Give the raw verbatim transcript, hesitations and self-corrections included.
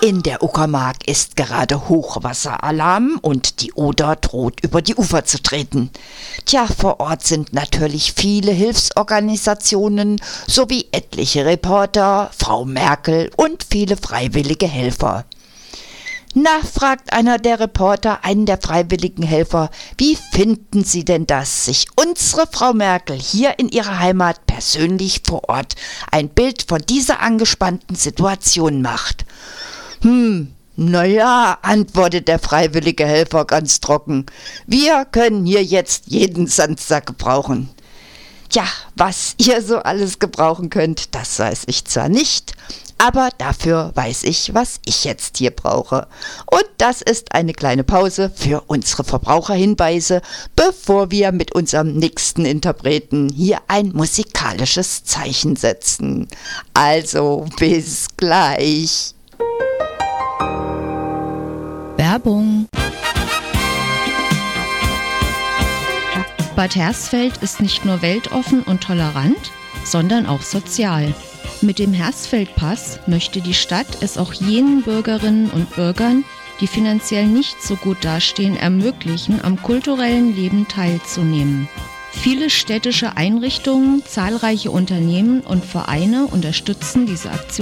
In der Uckermark ist gerade Hochwasseralarm und die Oder droht über die Ufer zu treten. Tja, vor Ort sind natürlich viele Hilfsorganisationen sowie etliche Reporter, Frau Merkel und viele freiwillige Helfer. Na, fragt einer der Reporter einen der freiwilligen Helfer, wie finden Sie denn das, sich unsere Frau Merkel hier in ihrer Heimat persönlich vor Ort ein Bild von dieser angespannten Situation macht? Hm, naja, antwortet der freiwillige Helfer ganz trocken. Wir können hier jetzt jeden Sandsack gebrauchen. Tja, was ihr so alles gebrauchen könnt, das weiß ich zwar nicht, aber dafür weiß ich, was ich jetzt hier brauche. Und das ist eine kleine Pause für unsere Verbraucherhinweise, bevor wir mit unserem nächsten Interpreten hier ein musikalisches Zeichen setzen. Also bis gleich. Werbung. Bad Hersfeld ist nicht nur weltoffen und tolerant, sondern auch sozial. Mit dem Hersfeld-Pass möchte die Stadt es auch jenen Bürgerinnen und Bürgern, die finanziell nicht so gut dastehen, ermöglichen, am kulturellen Leben teilzunehmen. Viele städtische Einrichtungen, zahlreiche Unternehmen und Vereine unterstützen diese Aktion.